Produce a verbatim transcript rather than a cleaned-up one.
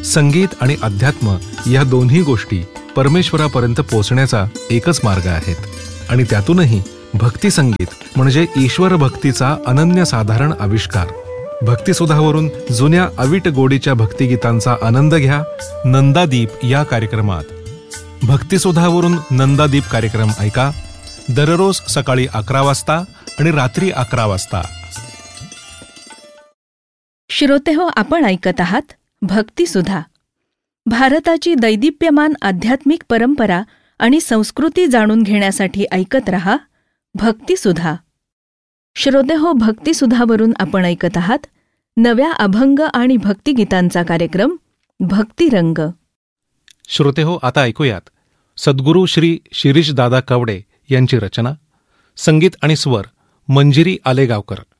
संगीत आणि अध्यात्म या दोन्ही गोष्टी परमेश्वरापर्यंत पोहोचण्याचा एकच मार्ग आहेत आणि त्यातूनही भक्ती संगीत म्हणजे ईश्वर भक्तीचा अनन्यसाधारण आविष्कार. भक्तिसुधावरून जुन्या अवीट गोडीच्या भक्तिगीतांचा आनंद घ्या नंदादीप या कार्यक्रमात. भक्तिसुधावरून नंदादीप कार्यक्रम ऐका दररोज सकाळी अकरा वाजता आणि रात्री अकरा वाजता. श्रोतेहो, आपण ऐकत आहात भक्तिसुधा. भारताची दैदिप्यमान आध्यात्मिक परंपरा आणि संस्कृती जाणून घेण्यासाठी ऐकत रहा भक्तिसुधा. श्रोतेहो, भक्तिसुधावरून आपण ऐकत आहात नव्या अभंग आणि भक्तिगीतांचा कार्यक्रम भक्तिरंग. श्रोतेहो, आता ऐकूयात सद्गुरू श्री शिरीषदादा कवडे यांची रचना, संगीत आणि स्वर मंजिरी आलेगावकर.